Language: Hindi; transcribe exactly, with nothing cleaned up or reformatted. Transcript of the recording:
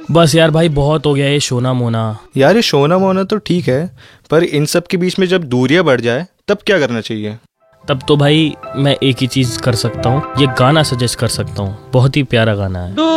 बस यार भाई, बहुत हो गया ये शोना मोना। यार ये शोना मोना तो ठीक है, पर इन सब के बीच में जब दूरियां बढ़ जाए तब क्या करना चाहिए? तब तो भाई मैं एक ही चीज कर सकता हूँ, ये गाना सजेस्ट कर सकता हूँ। बहुत ही प्यारा गाना है।